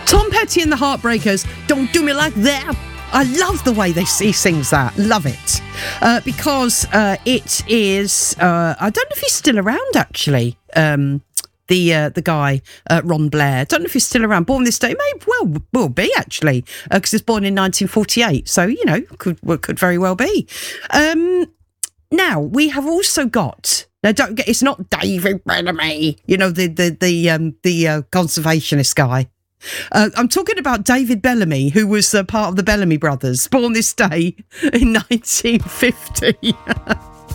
Tom Petty and the Heartbreakers, Don't Do Me Like That. I love the way he sings that. Love it. Because it is, I don't know if he's still around, actually. The guy, Ron Blair. Don't know if he's still around. Born this day. May well be, actually. Because he was born in 1948. So, you know, could very well be. Now, we have also got... Now, don't get... It's not David Bellamy. You know, the conservationist guy. I'm talking about David Bellamy, who was part of the Bellamy Brothers, born this day in 1950.